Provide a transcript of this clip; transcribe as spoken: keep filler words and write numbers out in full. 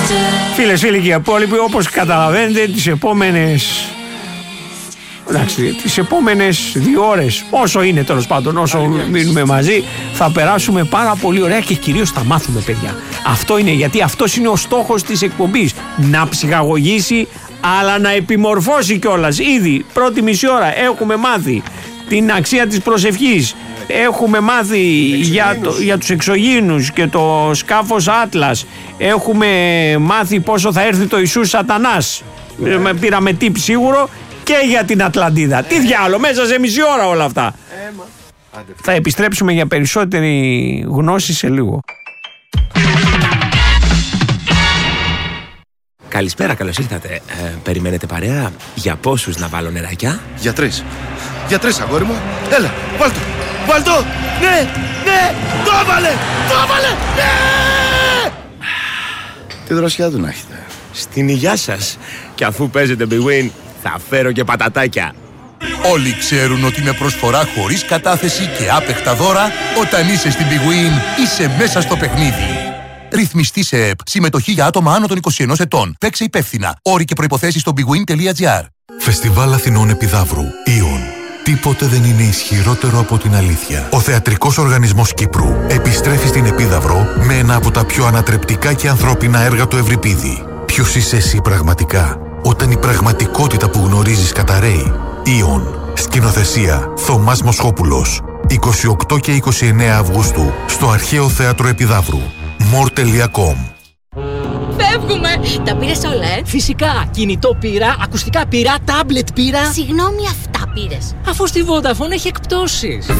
Φίλες, φίλοι και υπόλοιποι, όπως καταλαβαίνετε, τις επόμενες... Εντάξει, τις επόμενες δύο ώρες, όσο είναι τέλος πάντων, όσο μείνουμε μαζί, θα περάσουμε πάρα πολύ ωραία και κυρίως θα μάθουμε, παιδιά. Αυτό είναι, γιατί αυτός είναι ο στόχος της εκπομπής. Να ψυχαγωγήσει, αλλά να επιμορφώσει κιόλας. Ήδη πρώτη μισή ώρα έχουμε μάθει την αξία της προσευχής. Έχουμε μάθει για, το, για τους εξωγήινους και το σκάφος Άτλας. Έχουμε μάθει πόσο θα έρθει το Ιησούς Σατανάς. Yeah. Πήραμε τύπ σίγουρο. Και για την Ατλαντίδα. Τι διάλο, μέσα σε μισή ώρα όλα αυτά. Θα επιστρέψουμε για περισσότερη γνώση σε λίγο. Καλησπέρα, καλώς ήρθατε. Ε, περιμένετε παρέα? Για πόσους να βάλω νεράκια? Για τρεις. Για τρεις, αγόρι μου. Έλα, βάλ' το. Βάλ' το. Ναι, ναι. Το έβαλε. Το έβαλε. Ναι. Τι δροσιά του να έχετε. Στην υγειά σας. Και αφού παίζετε Big Win, θα φέρω και πατατάκια. Όλοι ξέρουν ότι με προσφορά χωρίς κατάθεση και άπεχτα δώρα, όταν είσαι στην Big Win, είσαι μέσα στο παιχνίδι. Ρυθμιστή σε ΕΠ. Συμμετοχή για άτομα άνω των είκοσι ενός ετών. Παίξε υπεύθυνα. Όροι και προϋποθέσεις στο bigwin τελεία gr. Φεστιβάλ Αθηνών Επιδαύρου. Ιον. Τίποτε δεν είναι ισχυρότερο από την αλήθεια. Ο Θεατρικός Οργανισμός Κύπρου επιστρέφει στην Επίδαυρο με ένα από τα πιο ανατρεπτικά και ανθρώπινα έργα του Ευρυπίδη. Ποιος είσαι εσύ πραγματικά, όταν η πραγματικότητα που γνωρίζεις καταραίει? Ιον. Σκηνοθεσία Θωμάς Μοσχόπουλος. είκοσι οκτώ και είκοσι εννέα Αυγούστου στο Αρχαίο Θέατρο Επιδαύρου. μορ τελεία κομ. Φεύγουμε! Τα πήρες όλα, ε? Φυσικά! Κινητό πήρα, ακουστικά πήρα, τάμπλετ πήρα. Συγγνώμη, αυτά πήρες? Αφού στη Vodafone έχει εκπτώσεις.